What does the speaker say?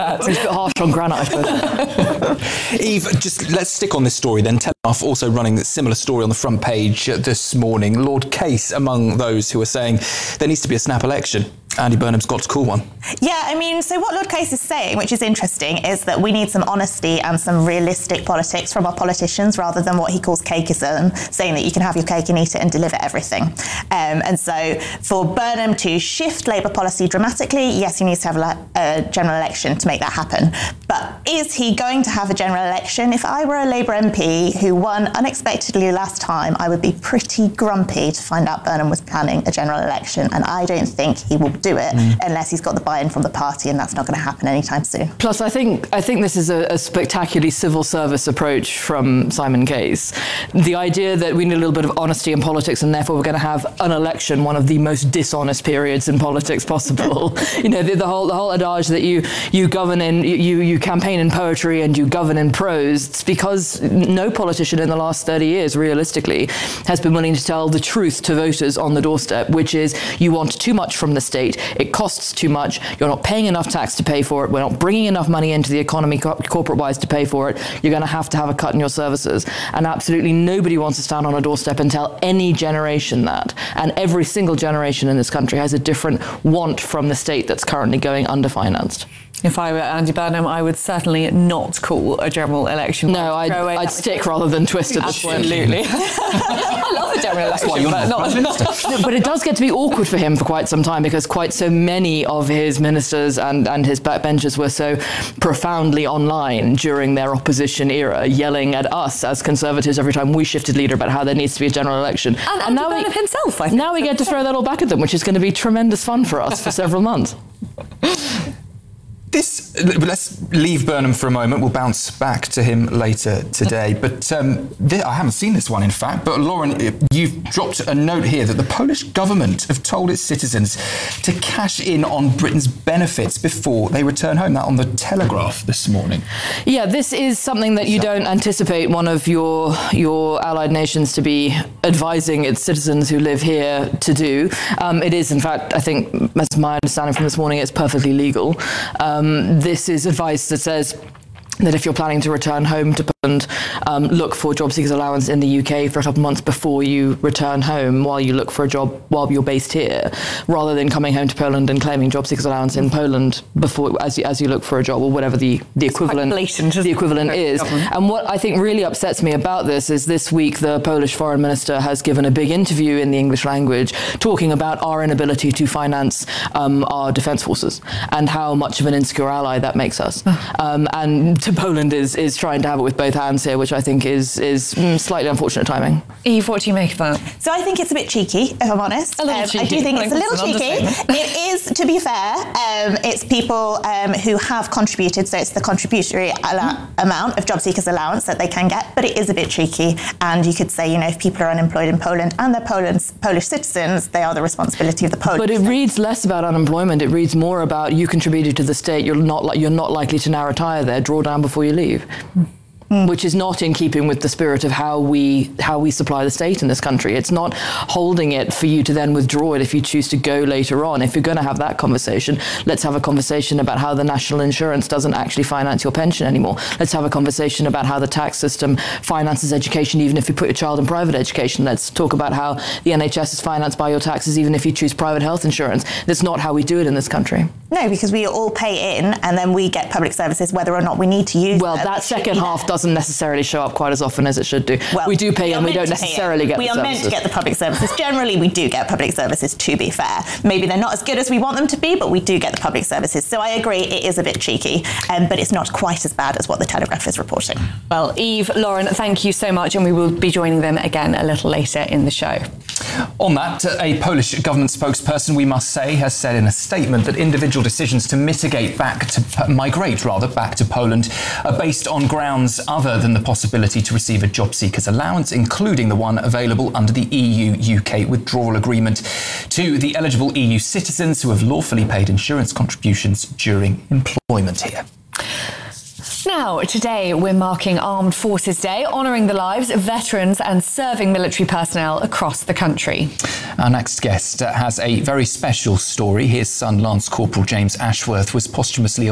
that. It's a bit harsh on Granite, I suppose. Eve, just let's stick on this story then. Telegraph also running a similar story on the front page this morning. Lord Case among those who are saying there needs to be a snap election. Andy Burnham's got to call one. Yeah, I mean, so what Lord Case is saying, which is interesting, is that we need some honesty and some realistic politics from our politicians rather than what he calls cakeism, saying that you can have your cake and eat it and deliver everything. And so for Burnham to shift Labour policy dramatically, yes, he needs to have a general election to make that happen. But is he going to have a general election? If I were a Labour MP who won unexpectedly last time, I would be pretty grumpy to find out Burnham was planning a general election, and I don't think he will do it unless he's got the buy-in from the party, and that's not going to happen anytime soon. Plus, I think this is a spectacularly civil service approach from Simon Case. The idea that we need a little bit of honesty in politics, and therefore we're going to have an election, one of the most dishonest periods in politics possible. You know, the whole adage that you govern in, you campaign in poetry and you govern in prose. It's because no politician in the last 30 years, realistically, has been willing to tell the truth to voters on the doorstep, which is you want too much from the state. It costs too much. You're not paying enough tax to pay for it. We're not bringing enough money into the economy corporate-wise to pay for it. You're going to have a cut in your services. And absolutely nobody wants to stand on a doorstep and tell any generation that. And every single generation in this country has a different want from the state that's currently going underfinanced. If I were Andy Burnham, I would certainly not call a general election. No, I'd stick rather than twist at this point. Absolutely. I love a general election, but not minister. But it does get to be awkward for him for quite some time, because quite so many of his ministers and his backbenchers were so profoundly online during their opposition era, yelling at us as Conservatives every time we shifted leader about how there needs to be a general election. And now Burnham himself, I think. Now we get to throw that all back at them, which is going to be tremendous fun for us for several months. Let's leave Burnham for a moment. We'll bounce back to him later today. But I haven't seen this one, in fact. But Lauren, you've dropped a note here that the Polish government have told its citizens to cash in on Britain's benefits before they return home. That on the Telegraph this morning. Yeah, this is something that you don't anticipate one of your allied nations to be advising its citizens who live here to do. It is, in fact, I think, that's my understanding from this morning, it's perfectly legal. This is advice that says that if you're planning to return home to Poland, look for job seekers allowance in the UK for a couple of months before you return home, while you look for a job while you're based here, rather than coming home to Poland and claiming job seekers allowance in Poland before as you look for a job, or whatever the equivalent is. And what I think really upsets me about this is this week the Polish foreign minister has given a big interview in the English language talking about our inability to finance our defence forces and how much of an insecure ally that makes us. And Poland is trying to have it with both hands here, which I think is slightly unfortunate timing. Eve, what do you make of that? So I think it's a bit cheeky, if I'm honest. A little cheeky. I do think it's a little cheeky. It is, to be fair, it's people who have contributed, so it's the contributory amount of job seekers allowance that they can get, but it is a bit cheeky. And you could say, you know, if people are unemployed in Poland and they're Polish citizens, they are the responsibility of the Polish. But it reads less about unemployment. It reads more about you contributed to the state. You're not likely to now retire there. Draw down before you leave. Which is not in keeping with the spirit of how we supply the state in this country. It's not holding it for you to then withdraw it if you choose to go later on. If you're going to have that conversation, let's have a conversation about how the national insurance doesn't actually finance your pension anymore. Let's have a conversation about how the tax system finances education, even if you put your child in private education. Let's talk about how the NHS is financed by your taxes, even if you choose private health insurance. That's not how we do it in this country. No, because we all pay in and then we get public services whether or not we need to use them. Well, that second half doesn't necessarily show up quite as often as it should do. Well, we do pay in, we don't necessarily get the services. We are meant to get the public services. Generally, we do get public services, to be fair. Maybe they're not as good as we want them to be, but we do get the public services. So I agree, it is a bit cheeky, but it's not quite as bad as what the Telegraph is reporting. Well, Eve, Lauren, thank you so much, and we will be joining them again a little later in the show. On that, a Polish government spokesperson, we must say, has said in a statement that individual decisions to migrate back to Poland are based on grounds other than the possibility to receive a job seekers allowance, including the one available under the EU-UK withdrawal agreement to the eligible EU citizens who have lawfully paid insurance contributions during employment here. Now, today we're marking Armed Forces Day, honouring the lives of veterans and serving military personnel across the country. Our next guest has a very special story. His son, Lance Corporal James Ashworth, was posthumously